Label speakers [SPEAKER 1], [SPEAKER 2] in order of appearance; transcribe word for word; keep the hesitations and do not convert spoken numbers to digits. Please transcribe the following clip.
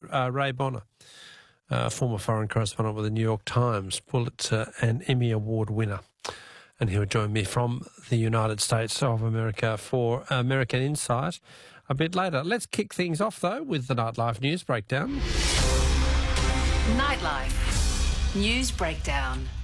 [SPEAKER 1] uh, Ray Bonner, uh, former foreign correspondent with the New York Times, Pulitzer and Emmy Award winner. And he'll join me from the United States of America for American Insight a bit later. Let's kick things off, though, with the Nightlife News Breakdown.
[SPEAKER 2] Nightlife News Breakdown.